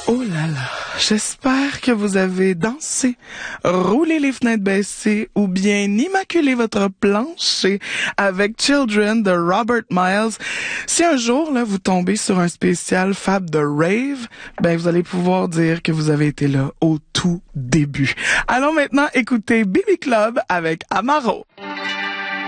Oh là là, j'espère que vous avez dansé, roulé les fenêtres baissées ou bien immaculé votre plancher avec Children de Robert Miles. Si un jour là vous tombez sur un spécial Fab de Rave, ben vous allez pouvoir dire que vous avez été là au tout début. Allons maintenant écouter Baby Club avec Amaro.